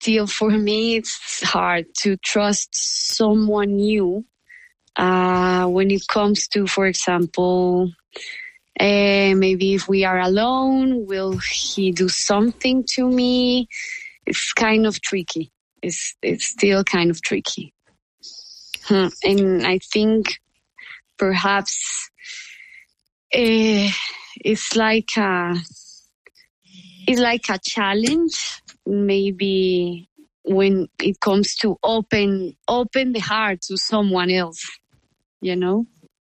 still for me, it's hard to trust someone new when it comes to, for example, maybe if we are alone, will he do something to me? It's kind of tricky. It's still kind of tricky. And I think perhaps it's like a challenge, maybe when it comes to open the heart to someone else, you know?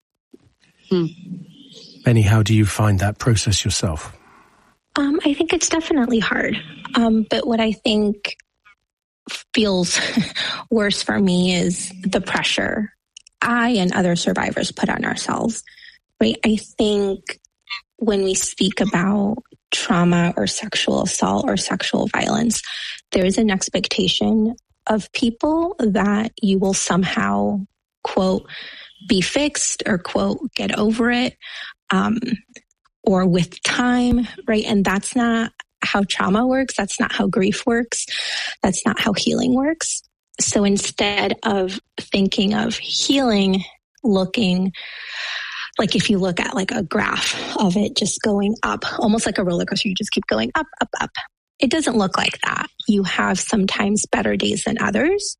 Benny, how do you find that process yourself? I think it's definitely hard. But what I think feels worse for me is the pressure I and other survivors put on ourselves. Right? I think when we speak about trauma or sexual assault or sexual violence, there is an expectation of people that you will somehow, quote, be fixed or, quote, get over it, or with time, right? And that's not how trauma works. That's not how grief works. That's not how healing works. So instead of thinking of healing looking like, if you look at like a graph of it just going up, almost like a roller coaster, you just keep going up, up, up. It doesn't look like that. You have sometimes better days than others.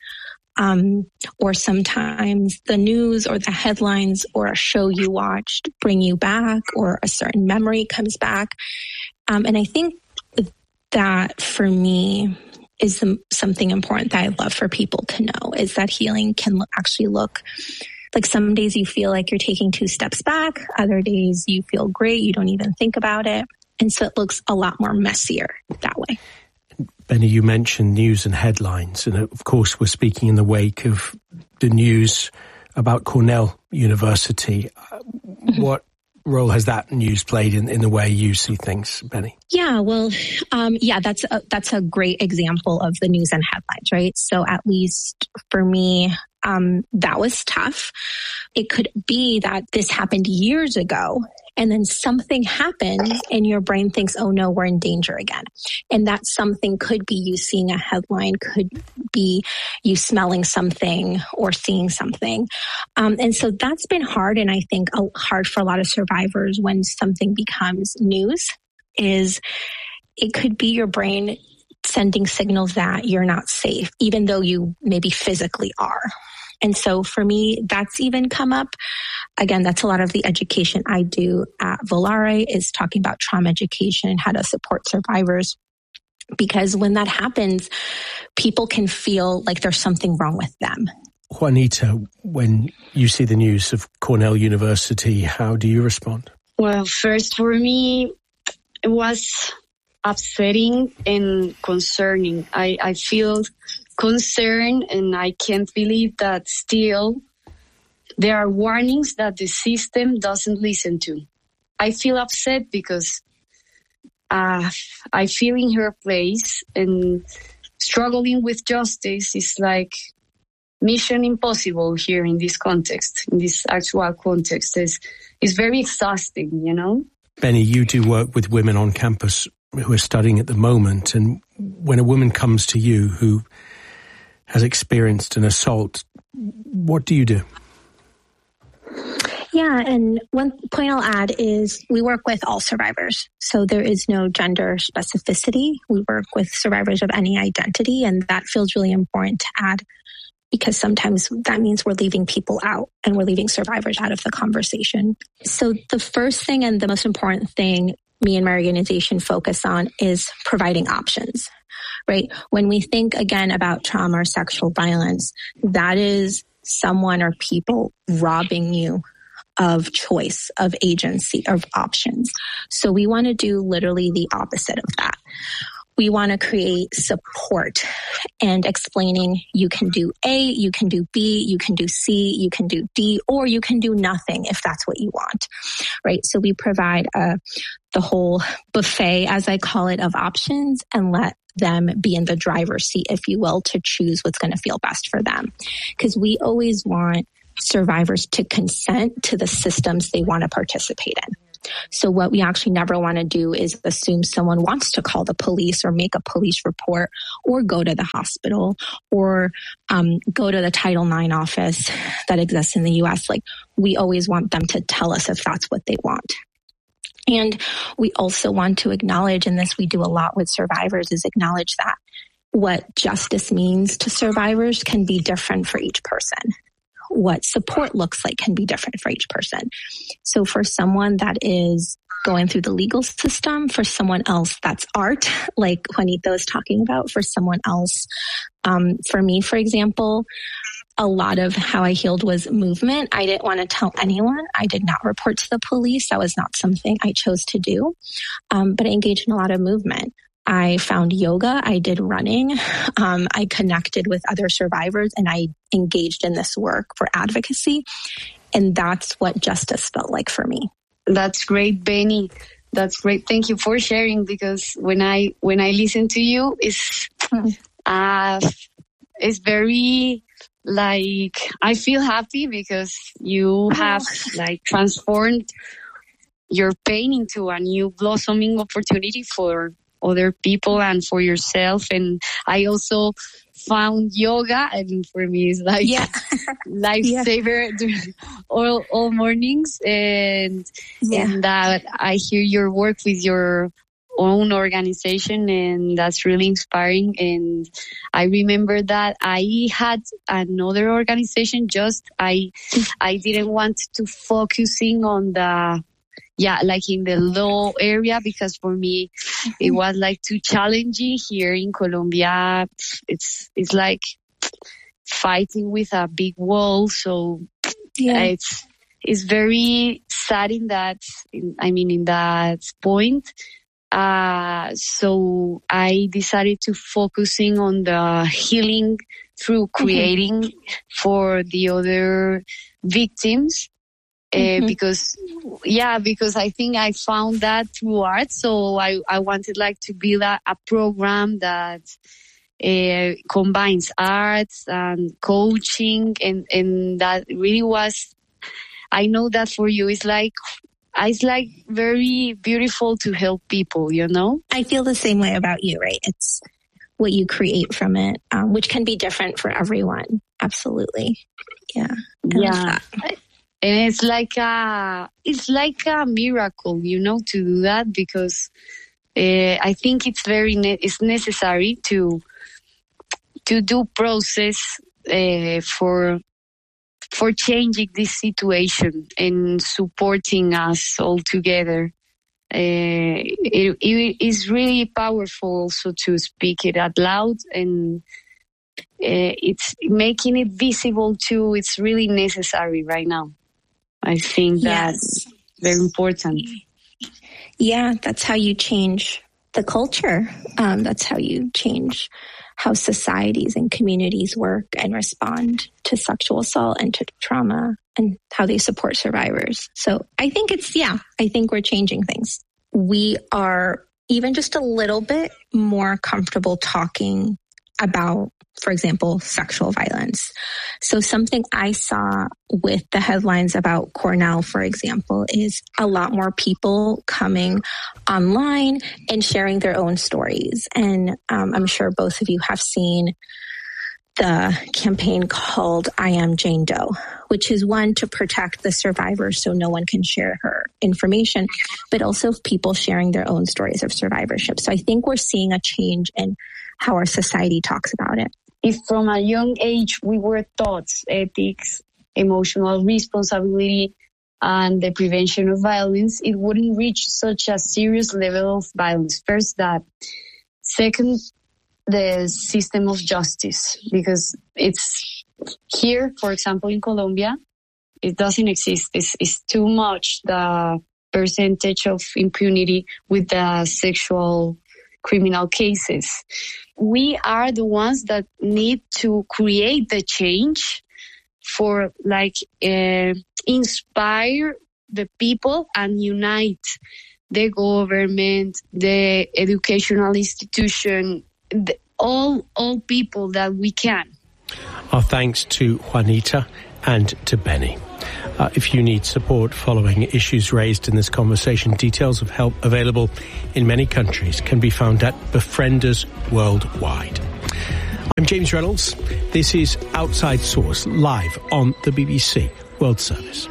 Or sometimes the news or the headlines or a show you watched bring you back, or a certain memory comes back. And I think that for me is something important that I'd love for people to know, is that healing can actually look like, some days you feel like you're taking 2 steps back. Other days you feel great. You don't even think about it. And so it looks a lot more messier that way. Benny, you mentioned news and headlines, and of course we're speaking in the wake of the news about Cornell University. What role has that news played in the way you see things, Benny? Yeah, well, that's a great example of the news and headlines, right? So at least for me, that was tough. It could be that this happened years ago, and then something happens and your brain thinks, oh no, we're in danger again. And that something could be you seeing a headline, could be you smelling something or seeing something. And so that's been hard. And I think hard for a lot of survivors when something becomes news, is it could be your brain sending signals that you're not safe, even though you maybe physically are. And so for me, that's even come up. Again, that's a lot of the education I do at Volare, is talking about trauma education and how to support survivors. Because when that happens, people can feel like there's something wrong with them. Juanita, when you see the news of Cornell University, how do you respond? Well, first for me, it was upsetting and concerning. I feel concerned, and I can't believe that still there are warnings that the system doesn't listen to. I feel upset because I feel in her place, and struggling with justice is like mission impossible here in this context, in this actual context. It's very exhausting, you know? Benny, you do work with women on campus who are studying at the moment, and when a woman comes to you who has experienced an assault, what do you do? Yeah, and one point I'll add is we work with all survivors. So there is no gender specificity. We work with survivors of any identity, and that feels really important to add, because sometimes that means we're leaving people out and we're leaving survivors out of the conversation. So the first thing and the most important thing me and my organization focus on is providing options, right? When we think again about trauma or sexual violence, that is someone or people robbing you of choice, of agency, of options. So we want to do literally the opposite of that. We want to create support and explaining you can do A, you can do B, you can do C, you can do D, or you can do nothing if that's what you want, right? So we provide the whole buffet, as I call it, of options, and let them be in the driver's seat, if you will, to choose what's going to feel best for them. Because we always want survivors to consent to the systems they want to participate in. So what we actually never want to do is assume someone wants to call the police or make a police report or go to the hospital or go to the Title IX office that exists in the U.S. Like, we always want them to tell us if that's what they want. And we also want to acknowledge, and this we do a lot with survivors, is acknowledge that what justice means to survivors can be different for each person. What support looks like can be different for each person. So for someone that is going through the legal system, for someone else that's art, like Juanita was talking about, for someone else, for me, for example, a lot of how I healed was movement. I didn't want to tell anyone. I did not report to the police. That was not something I chose to do. But I engaged in a lot of movement. I found yoga. I did running. I connected with other survivors and I engaged in this work for advocacy. And that's what justice felt like for me. That's great, Benny. That's great. Thank you for sharing, because when I listen to you, it's very, like, I feel happy because you have like transformed your pain into a new blossoming opportunity for other people and for yourself. And I also found yoga, and for me it's like lifesaver all mornings. And that I hear your work with your own organization, and that's really inspiring. And I remember that I had another organization, I didn't want to focusing on the like in the law area, because for me it was like too challenging. Here in Colombia, it's like fighting with a big wall. So it's very sad in that point. So I decided to focusing on the healing through creating for the other victims. Because I think I found that through art. So I wanted like to build a program that combines arts and coaching, and that really was, I know that for you it's like very beautiful to help people, you know? I feel the same way about you, right? It's what you create from it, which can be different for everyone. Absolutely. Yeah. Yeah. And it's like a miracle, you know, to do that, because I think it's it's necessary to do process for changing this situation and supporting us all together. It is really powerful also to speak it out loud, and it's making it visible too. It's really necessary right now. I think that's very important. Yeah, that's how you change the culture. That's how you change how societies and communities work and respond to sexual assault and to trauma, and how they support survivors. So I think I think we're changing things. We are even just a little bit more comfortable talking about, for example, sexual violence. So something I saw with the headlines about Cornell, for example, is a lot more people coming online and sharing their own stories. And I'm sure both of you have seen the campaign called I Am Jane Doe, which is one to protect the survivor so no one can share her information, but also people sharing their own stories of survivorship. So I think we're seeing a change in how our society talks about it. If from a young age we were taught ethics, emotional responsibility, and the prevention of violence, it wouldn't reach such a serious level of violence. First, that. Second, the system of justice, because it's here, for example, in Colombia, it doesn't exist. It's too much, the percentage of impunity with the sexual criminal cases. We are the ones that need to create the change for inspire the people and unite the government, the educational institution, all people that we can. Our thanks to Juanita and to Benny. If you need support following issues raised in this conversation, details of help available in many countries can be found at Befrienders Worldwide. I'm James Reynolds. This is Outside Source, live on the BBC World Service.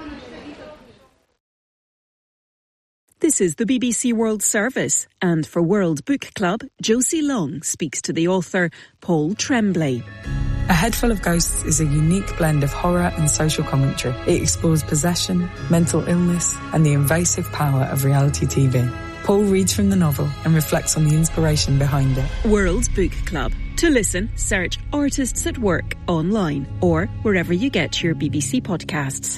This is the BBC World Service, and for World Book Club, Josie Long speaks to the author Paul Tremblay. A Head Full of Ghosts is a unique blend of horror and social commentary. It explores possession, mental illness, and the invasive power of reality TV. Paul reads from the novel and reflects on the inspiration behind it. World Book Club. To listen, search Artists at Work online or wherever you get your BBC podcasts.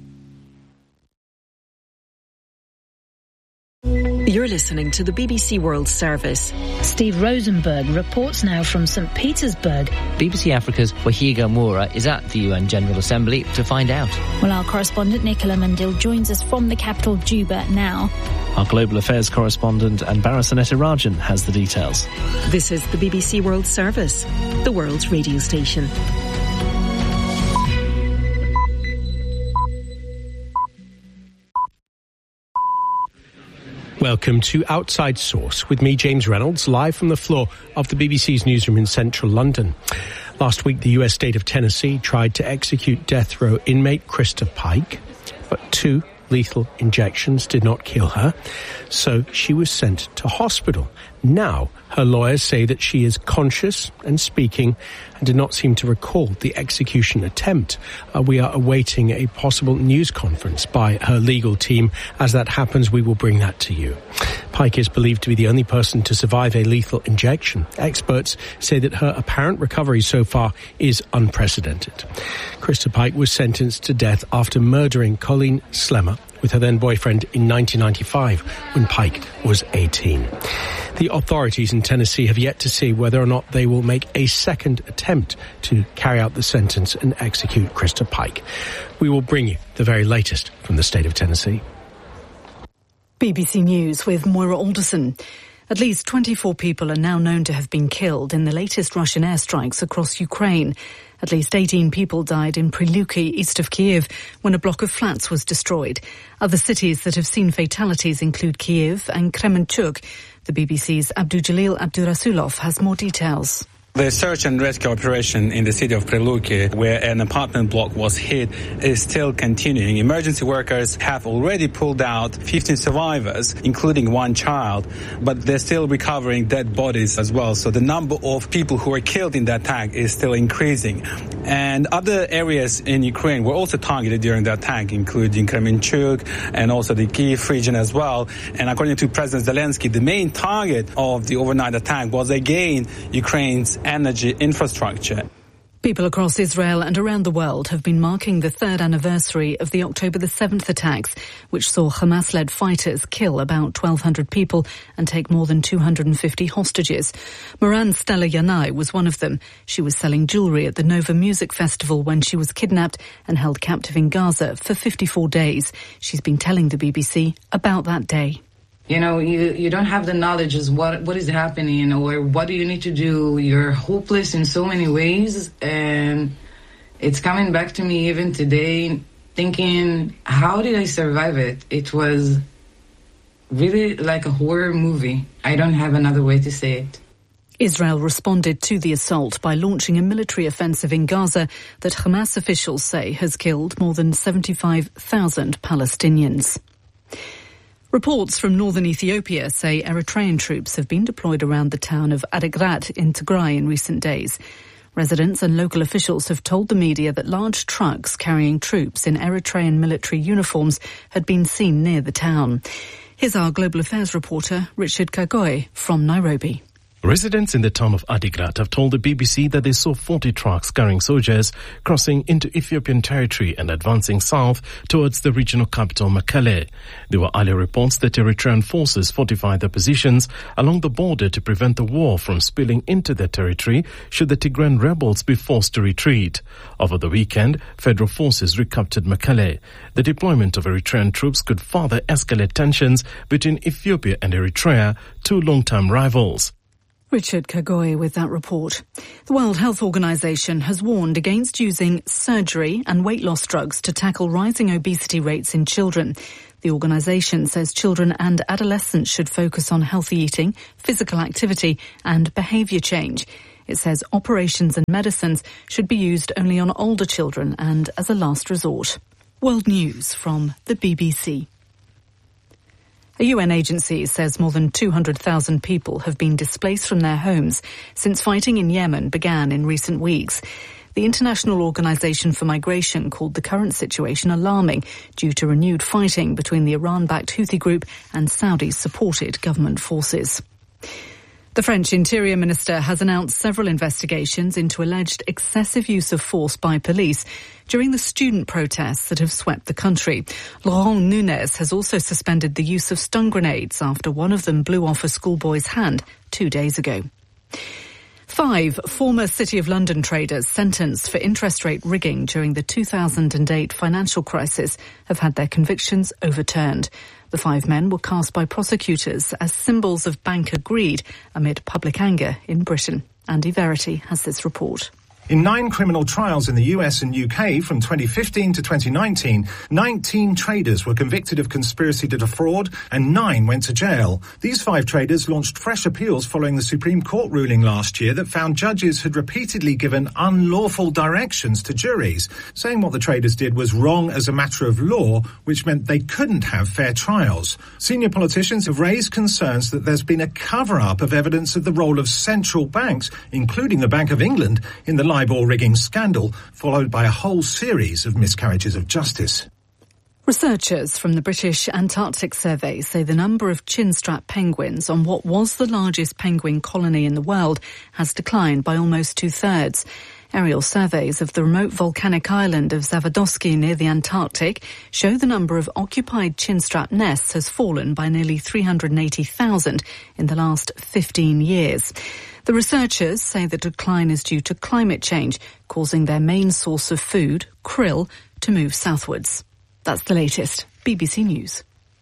You're listening to the BBC World Service. Steve Rosenberg reports now from St. Petersburg. BBC Africa's Wahiga Moura is at the UN General Assembly to find out. Well, our correspondent Nicola Mandil joins us from the capital, Juba, now. Our Global Affairs correspondent Anbara Sanetirajan has the details. This is the BBC World Service, the world's radio station. Welcome to Outside Source with me, James Reynolds, live from the floor of the BBC's newsroom in central London. Last week, the US state of Tennessee tried to execute death row inmate Krista Pike, but 2 lethal injections did not kill her, so she was sent to hospital. Now, her lawyers say that she is conscious and speaking and did not seem to recall the execution attempt. We are awaiting a possible news conference by her legal team. As that happens, we will bring that to you. Pike is believed to be the only person to survive a lethal injection. Experts say that her apparent recovery so far is unprecedented. Krista Pike was sentenced to death after murdering Colleen Slemmer with her then-boyfriend in 1995 when Pike was 18. The authorities in Tennessee have yet to see whether or not they will make a second attempt to carry out the sentence and execute Krista Pike. We will bring you the very latest from the state of Tennessee. BBC News with Moira Alderson. At least 24 people are now known to have been killed in the latest Russian airstrikes across Ukraine. At least 18 people died in Priluki, east of Kyiv, when a block of flats was destroyed. Other cities that have seen fatalities include Kyiv and Kremenchuk. The BBC's Abdujalil Abdurasulov has more details. The search and rescue operation in the city of Priluki, where an apartment block was hit, is still continuing. Emergency workers have already pulled out 15 survivors, including 1 child, but they're still recovering dead bodies as well. So the number of people who were killed in the attack is still increasing. And other areas in Ukraine were also targeted during the attack, including Kremenchuk and also the Kyiv region as well. And according to President Zelensky, the main target of the overnight attack was again Ukraine's energy infrastructure. People across Israel and around the world have been marking the 3rd anniversary of the October the 7th attacks, which saw Hamas-led fighters kill about 1,200 people and take more than 250 hostages. Moran Stella Yanai was one of them. She was selling jewellery at the Nova Music Festival when she was kidnapped and held captive in Gaza for 54 days. She's been telling the BBC about that day. You know, you don't have the knowledge as what is happening or what do you need to do. You're hopeless in so many ways. And it's coming back to me even today thinking, how did I survive it? It was really like a horror movie. I don't have another way to say it. Israel responded to the assault by launching a military offensive in Gaza that Hamas officials say has killed more than 75,000 Palestinians. Reports from northern Ethiopia say Eritrean troops have been deployed around the town of Adigrat in Tigray in recent days. Residents and local officials have told the media that large trucks carrying troops in Eritrean military uniforms had been seen near the town. Here's our Global Affairs reporter, Richard Kagoy, from Nairobi. Residents in the town of Adigrat have told the BBC that they saw 40 trucks carrying soldiers crossing into Ethiopian territory and advancing south towards the regional capital Mekelle. There were earlier reports that Eritrean forces fortified their positions along the border to prevent the war from spilling into their territory should the Tigrayan rebels be forced to retreat. Over the weekend, federal forces recaptured Mekelle. The deployment of Eritrean troops could further escalate tensions between Ethiopia and Eritrea, 2 long-term rivals. Richard Kagoy with that report. The World Health Organization has warned against using surgery and weight loss drugs to tackle rising obesity rates in children. The organisation says children and adolescents should focus on healthy eating, physical activity and behaviour change. It says operations and medicines should be used only on older children and as a last resort. World News from the BBC. A UN agency says more than 200,000 people have been displaced from their homes since fighting in Yemen began in recent weeks. The International Organization for Migration called the current situation alarming due to renewed fighting between the Iran-backed Houthi group and Saudi-supported government forces. The French Interior Minister has announced several investigations into alleged excessive use of force by police during the student protests that have swept the country. Laurent Nunez has also suspended the use of stun grenades after one of them blew off a schoolboy's hand 2 days ago. 5 former City of London traders sentenced for interest rate rigging during the 2008 financial crisis have had their convictions overturned. The 5 men were cast by prosecutors as symbols of banker greed amid public anger in Britain. Andy Verity has this report. In 9 criminal trials in the US and UK from 2015 to 2019, 19 traders were convicted of conspiracy to defraud and 9 went to jail. These 5 traders launched fresh appeals following the Supreme Court ruling last year that found judges had repeatedly given unlawful directions to juries, saying what the traders did was wrong as a matter of law, which meant they couldn't have fair trials. Senior politicians have raised concerns that there's been a cover-up of evidence of the role of central banks, including the Bank of England, in the LIBOR rigging scandal, followed by a whole series of miscarriages of justice. Researchers from the British Antarctic Survey say the number of chinstrap penguins on what was the largest penguin colony in the world has declined by almost 2/3. Aerial surveys of the remote volcanic island of Zavodovsky near the Antarctic show the number of occupied chinstrap nests has fallen by nearly 380,000 in the last 15 years. The researchers say the decline is due to climate change, causing their main source of food, krill, to move southwards. That's the latest. BBC News.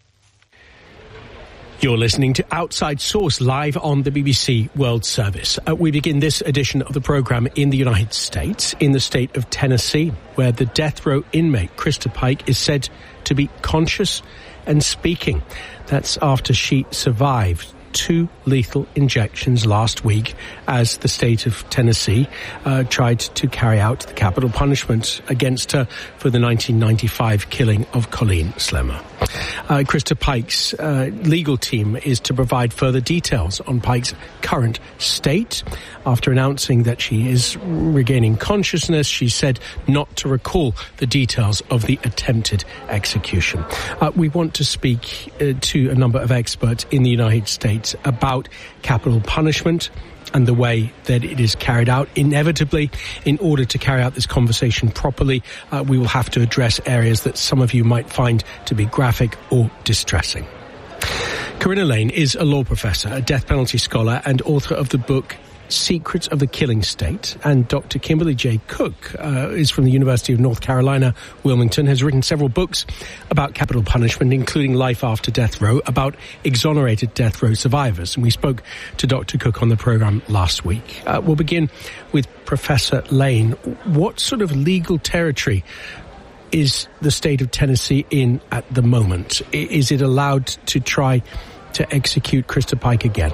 You're listening to Outside Source live on the BBC World Service. We begin this edition of the programme in the United States, in the state of Tennessee, where the death row inmate Krista Pike is said to be conscious and speaking. That's after she survived 2 lethal injections last week as the state of Tennessee tried to carry out the capital punishment against her for the 1995 killing of Colleen Slemmer. Krista Pike's legal team is to provide further details on Pike's current state. After announcing that she is regaining consciousness, she said not to recall the details of the attempted execution. We want to speak to a number of experts in the United States about capital punishment and the way that it is carried out. Inevitably, in order to carry out this conversation properly, we will have to address areas that some of you might find to be graphic or distressing. Corinna Lane is a law professor, a death penalty scholar and author of the book Secrets of the Killing State, and Dr. Kimberly J. Cook is from the University of North Carolina, Wilmington, has written several books about capital punishment, including Life After Death Row, about exonerated death row survivors. And we spoke to Dr. Cook on the programme last week. We'll begin with Professor Lane. What sort of legal territory is the state of Tennessee in at the moment? Is it allowed to try to execute Krista Pike again?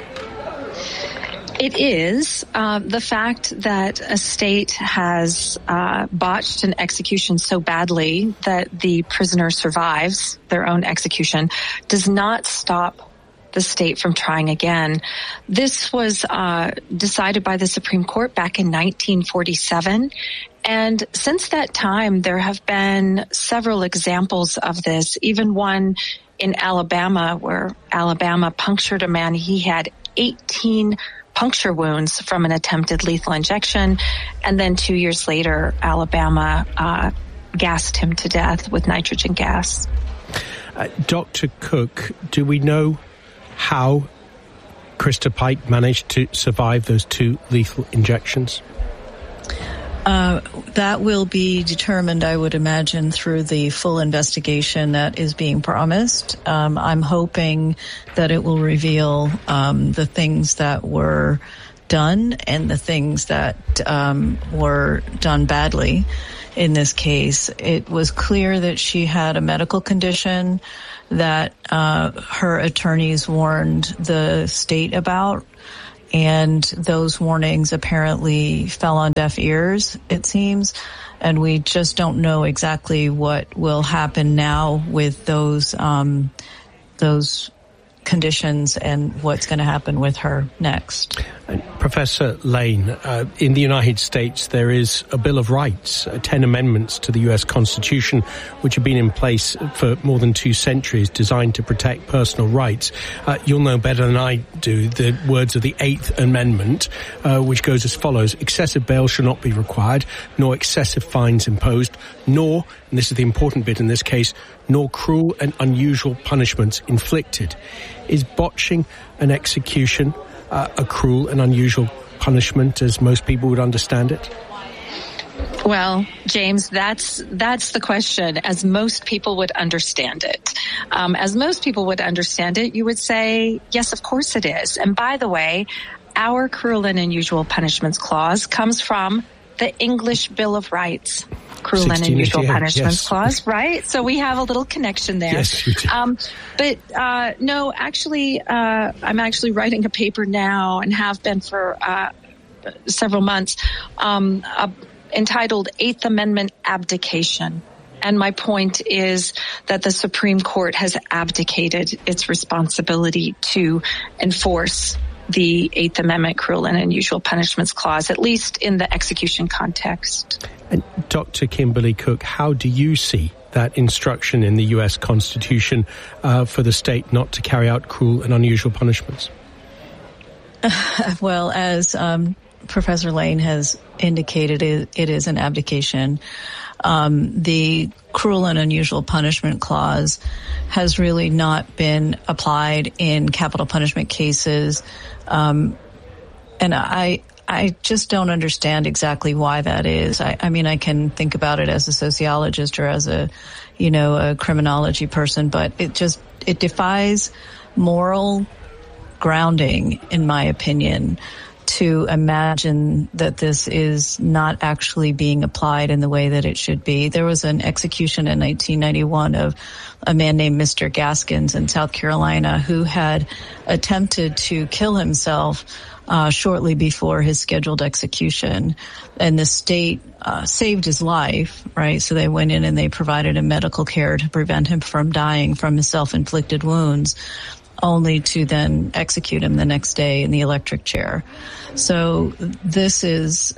It is. The fact that a state has botched an execution so badly that the prisoner survives their own execution does not stop the state from trying again. This was decided by the Supreme Court back in 1947. And since that time, there have been several examples of this, even one in Alabama where Alabama punctured a man. He had 18 puncture wounds from an attempted lethal injection, and then 2 years later, Alabama gassed him to death with nitrogen gas. Dr. Cook, do we know how Krista Pike managed to survive those 2 lethal injections? That will be determined, I would imagine, through the full investigation that is being promised. I'm hoping that it will reveal the things that were done and the things that were done badly. In this case, it was clear that she had a medical condition that her attorneys warned the state about. And those warnings apparently fell on deaf ears, it seems. And we just don't know exactly what will happen now with those conditions and what's going to happen with her next. And Professor Lane, in the United States, there is a Bill of Rights, 10 amendments to the U.S. Constitution, which have been in place for more than 2 centuries, designed to protect personal rights. You'll know better than I do the words of the 8th Amendment, which goes as follows: excessive bail shall not be required, nor excessive fines imposed, nor, and this is the important bit in this case, nor cruel and unusual punishments inflicted. Is botching an execution a cruel and unusual punishment, as most people would understand it? Well, James, that's the question, as most people would understand it. As most people would understand it, you would say, yes, of course it is. And by the way, our cruel and unusual punishments clause comes from the English Bill of Rights. Cruel and unusual punishments clause, right? So we have a little connection there. Yes, we do. No, actually, I'm actually writing a paper now and have been for several months, entitled 8th Amendment Abdication. And my point is that the Supreme Court has abdicated its responsibility to enforce the 8th Amendment Cruel and Unusual Punishments Clause, at least in the execution context. And Dr. Kimberly Cook, how do you see that instruction in the U.S. Constitution for the state not to carry out cruel and unusual punishments? Well, as Professor Lane has indicated, it is an abdication. The Cruel and Unusual Punishment Clause has really not been applied in capital punishment cases. And I just don't understand exactly why that is. I mean, I can think about it as a sociologist or as a criminology person, but it defies moral grounding, in my opinion, to imagine that this is not actually being applied in the way that it should be. There was an execution in 1991 of a man named Mr. Gaskins in South Carolina who had attempted to kill himself shortly before his scheduled execution. And the state saved his life, right? So they went in and they provided him medical care to prevent him from dying from his self-inflicted wounds, only to then execute him the next day in the electric chair. So this is,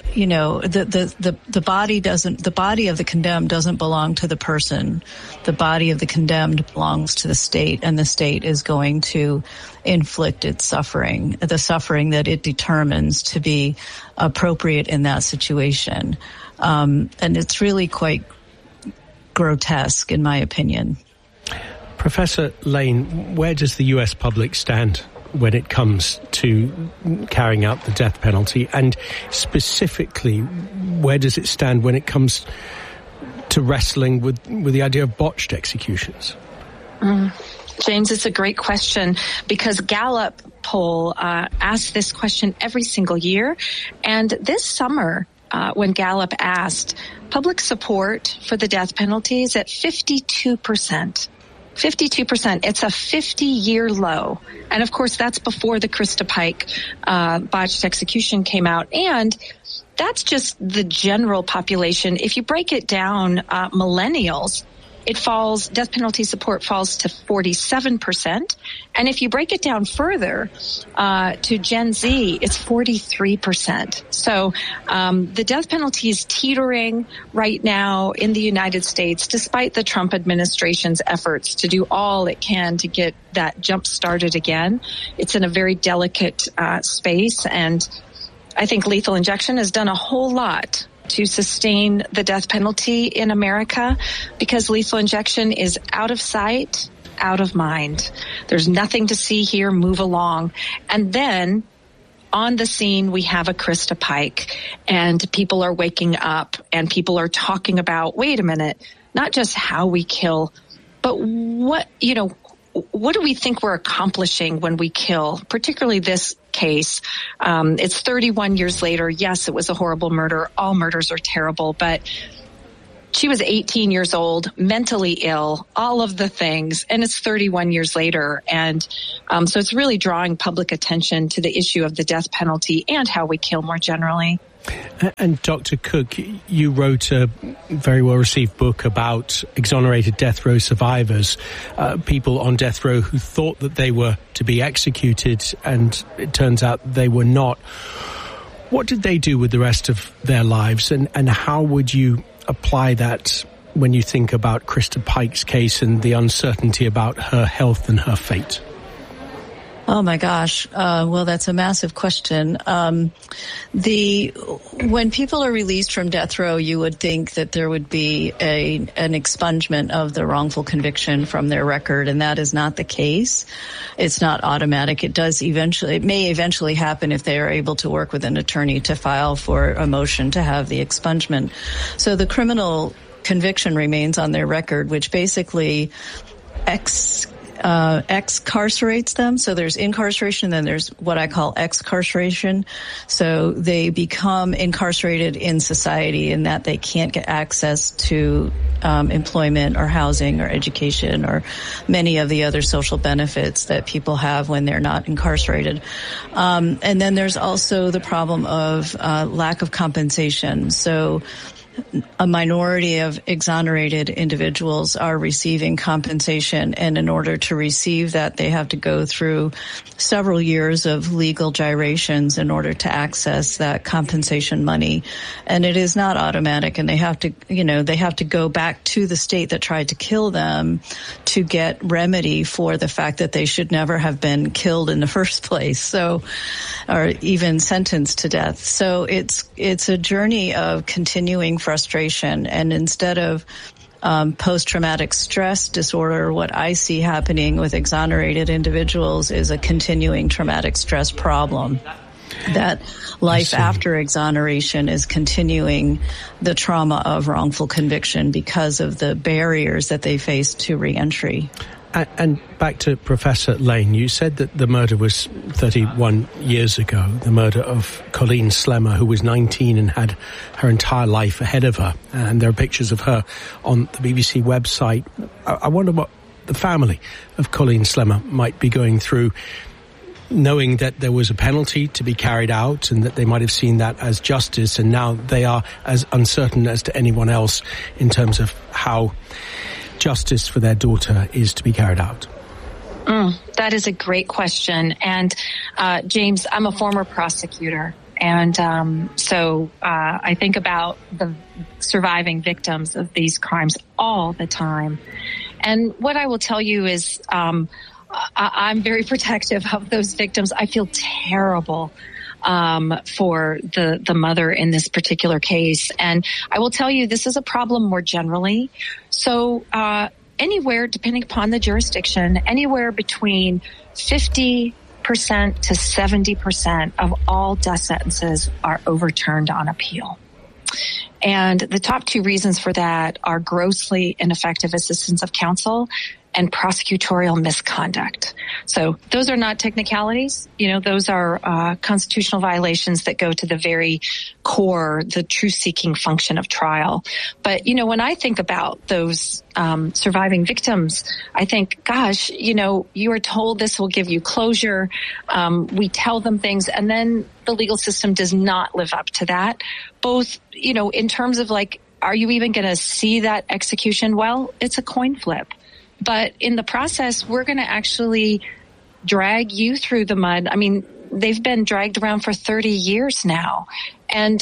the body of the condemned doesn't belong to the person. The body of the condemned belongs to the state, and the state is going to inflict its suffering, the suffering that it determines to be appropriate in that situation. And it's really quite grotesque, in my opinion. Professor Lane, where does the US public stand when it comes to carrying out the death penalty? And specifically, where does it stand when it comes to wrestling with the idea of botched executions? James, it's a great question, because Gallup poll asks this question every single year. And this summer, when Gallup asked, public support for the death penalty is at 52%. 52%. It's a 50-year low. And of course, that's before the Krista Pike botched execution came out. And that's just the general population. If you break it down, millennials, death penalty support falls to 47%. And if you break it down further, to Gen Z, it's 43%. So, the death penalty is teetering right now in the United States, despite the Trump administration's efforts to do all it can to get that jump started again. It's in a very delicate, space. And I think lethal injection has done a whole lot to sustain the death penalty in America, because lethal injection is out of sight, out of mind. There's nothing to see here, move along. And then on the scene, we have a Krista Pike, and people are waking up and people are talking about, wait a minute, not just how we kill, but what do we think we're accomplishing when we kill, particularly this case? It's 31 years later. Yes, it was a horrible murder. All murders are terrible, but she was 18 years old, mentally ill, all of the things, and it's 31 years later. And so it's really drawing public attention to the issue of the death penalty and how we kill more generally. And Dr. Cook, you wrote a very well-received book about exonerated death row survivors, people on death row who thought that they were to be executed, and it turns out they were not. What did they do with the rest of their lives, and how would you apply that when you think about Krista Pike's case and the uncertainty about her health and her fate? Oh my gosh. Well, that's a massive question. When people are released from death row, you would think that there would be an expungement of the wrongful conviction from their record, and that is not the case. It's not automatic. It may eventually happen if they are able to work with an attorney to file for a motion to have the expungement. So the criminal conviction remains on their record, which basically excarcerates them. So there's incarceration, then there's what I call excarceration. So they become incarcerated in society in that they can't get access to employment or housing or education or many of the other social benefits that people have when they're not incarcerated. And then there's also the problem of lack of compensation. So a minority of exonerated individuals are receiving compensation, and in order to receive that, they have to go through several years of legal gyrations in order to access that compensation money. And it is not automatic, and they have to go back to the state that tried to kill them to get remedy for the fact that they should never have been killed in the first place, so, or even sentenced to death. So it's a journey of continuing frustration, and instead of post-traumatic stress disorder, what I see happening with exonerated individuals is a continuing traumatic stress problem. That life after exoneration is continuing the trauma of wrongful conviction because of the barriers that they face to reentry. And back to Professor Lane, you said that the murder was 31 years ago, the murder of Colleen Slemmer, who was 19 and had her entire life ahead of her. And there are pictures of her on the BBC website. I wonder what the family of Colleen Slemmer might be going through, knowing that there was a penalty to be carried out and that they might have seen that as justice, and now they are as uncertain as to anyone else in terms of how justice for their daughter is to be carried out. That is a great question. And James, I'm a former prosecutor. And so I think about the surviving victims of these crimes all the time. And what I will tell you is I'm very protective of those victims. I feel terrible for the mother in this particular case. And I will tell you, this is a problem more generally. So anywhere, depending upon the jurisdiction, anywhere between 50% to 70% of all death sentences are overturned on appeal. And the top two reasons for that are grossly ineffective assistance of counsel and prosecutorial misconduct. So those are not technicalities. Those are constitutional violations that go to the very core, the truth-seeking function of trial. But, when I think about those surviving victims, I think, gosh, you are told this will give you closure. We tell them things, and then the legal system does not live up to that. Both, in terms of are you even going to see that execution? Well, it's a coin flip. But in the process, we're going to actually drag you through the mud. I mean, they've been dragged around for 30 years now. And,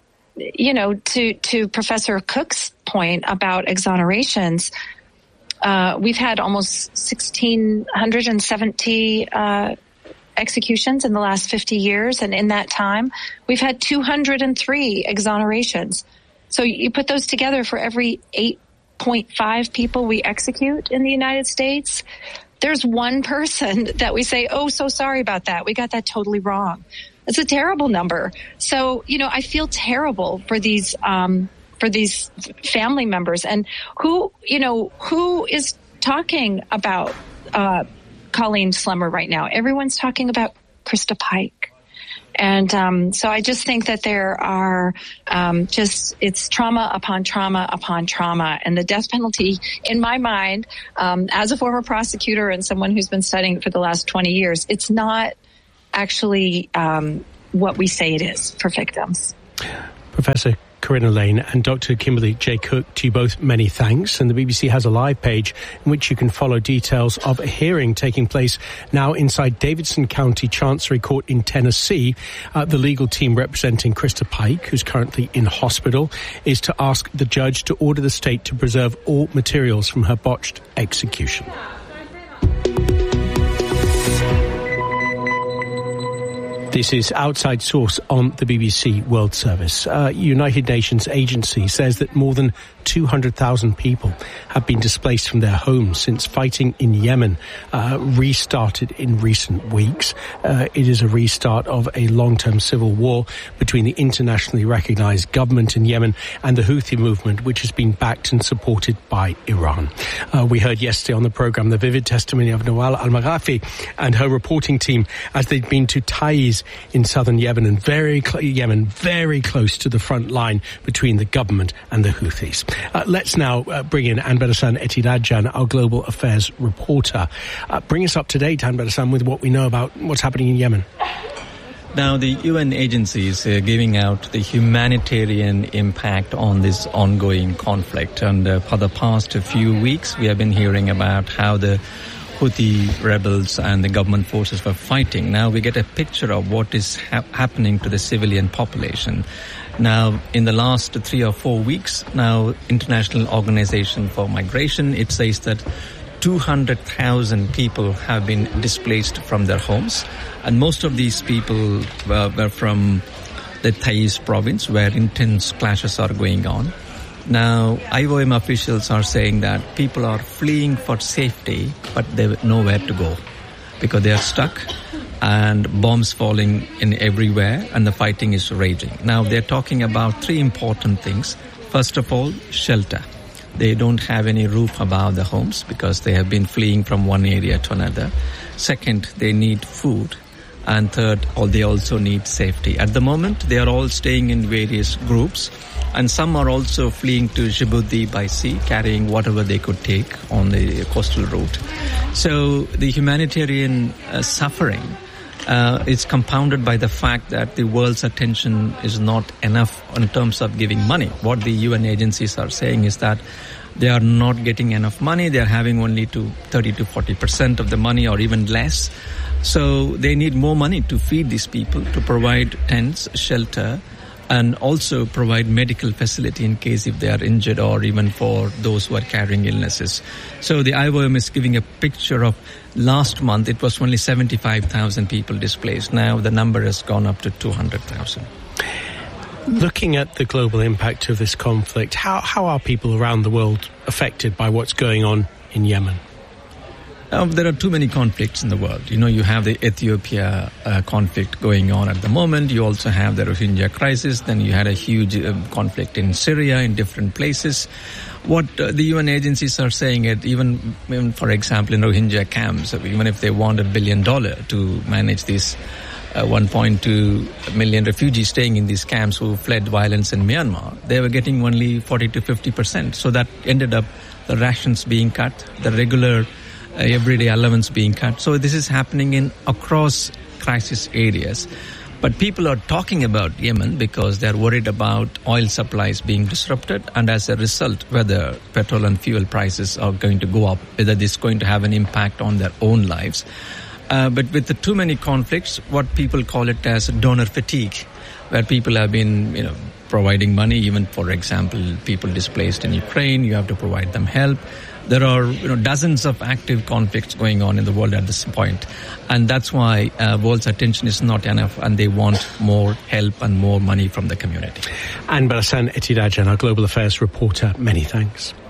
to Professor Cook's point about exonerations, we've had almost 1,670 executions in the last 50 years. And in that time, we've had 203 exonerations. So you put those together, for every 8.5 people we execute in the United States, there's one person that we say, oh, so sorry about that. We got that totally wrong. It's a terrible number. So, I feel terrible for these family members. And who is talking about Colleen Slemmer right now? Everyone's talking about Krista Pike. And so I just think that there are it's trauma upon trauma upon trauma. And the death penalty, in my mind, as a former prosecutor and someone who's been studying it for the last 20 years, it's not actually what we say it is for victims. Professor Corinna Lane and Dr. Kimberly J. Cook, to you both, many thanks. And the BBC has a live page in which you can follow details of a hearing taking place now inside Davidson County Chancery Court in Tennessee. The legal team representing Krista Pike, who's currently in hospital, is to ask the judge to order the state to preserve all materials from her botched execution. This is Outside Source on the BBC World Service. United Nations agency says that more than 200,000 people have been displaced from their homes since fighting in Yemen restarted in recent weeks. It is a restart of a long-term civil war between the internationally recognized government in Yemen and the Houthi movement, which has been backed and supported by Iran. We heard yesterday on the program the vivid testimony of Nawal al-Maghafi and her reporting team as they'd been to Taiz in southern Yemen and very close to the front line between the government and the Houthis. Let's now bring in Anne Berasan Etidadjan, our global affairs reporter. Bring us up to date, Anne Berasan, with what we know about what's happening in Yemen. Now, the UN agencies are giving out the humanitarian impact on this ongoing conflict. And for the past few weeks, we have been hearing about how the Houthi rebels and the government forces were fighting. Now we get a picture of what is happening to the civilian population. Now, in the last 3 or 4 weeks, now International Organization for Migration, it says that 200,000 people have been displaced from their homes. And most of these people were from the Taiz province, where intense clashes are going on. Now, IOM officials are saying that people are fleeing for safety, but they have nowhere to go because they are stuck and bombs falling in everywhere and the fighting is raging. Now, they're talking about 3 important things. First of all, shelter. They don't have any roof above the homes because they have been fleeing from one area to another. Second, they need food. And third, they also need safety. At the moment, they are all staying in various groups. And some are also fleeing to Djibouti by sea, carrying whatever they could take on the coastal route. So the humanitarian suffering is compounded by the fact that the world's attention is not enough in terms of giving money. What the UN agencies are saying is that they are not getting enough money. They are having only 30 to 40% of the money or even less. So they need more money to feed these people, to provide tents, shelter, and also provide medical facility in case if they are injured or even for those who are carrying illnesses. So the IOM is giving a picture of last month, it was only 75,000 people displaced. Now the number has gone up to 200,000. Looking at the global impact of this conflict, how are people around the world affected by what's going on in Yemen? There are too many conflicts in the world. You have the Ethiopia conflict going on at the moment. You also have the Rohingya crisis. Then you had a huge conflict in Syria, in different places. What the UN agencies are saying, even for example, in Rohingya camps, even if they want $1 billion to manage these 1.2 million refugees staying in these camps who fled violence in Myanmar, they were getting only 40 to 50%. So that ended up the rations being cut, the regular everyday allowance being cut. So this is happening across crisis areas. But people are talking about Yemen because they're worried about oil supplies being disrupted, and as a result, whether petrol and fuel prices are going to go up, whether this is going to have an impact on their own lives. But with the too many conflicts, what people call it as donor fatigue, where people have been, providing money, even for example, people displaced in Ukraine, you have to provide them help. There are dozens of active conflicts going on in the world at this point. And that's why world's attention is not enough and they want more help and more money from the community. Anne Berasan Etidadjan, our global affairs reporter, many thanks.